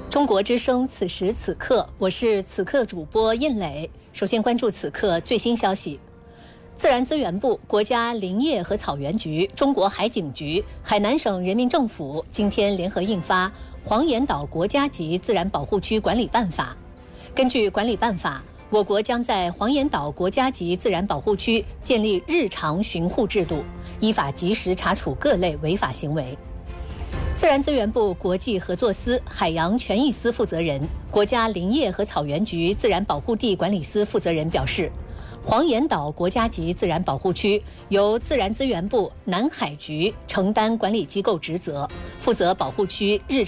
中国之声，此时此刻，我是此刻主播印磊。首先关注此刻最新消息。自然资源部、国家林业和草原局、中国海警局、海南省人民政府今天联合印发《黄岩岛国家级自然保护区管理办法》。根据管理办法，我国将在黄岩岛国家级自然保护区建立日常巡护制度，依法及时查处各类违法行为。自然资源部国际合作司海洋权益司负责人、国家林业和草原局自然保护地管理司负责人表示，黄岩岛国家级自然保护区由自然资源部南海局承担管理机构职责，负责保护区日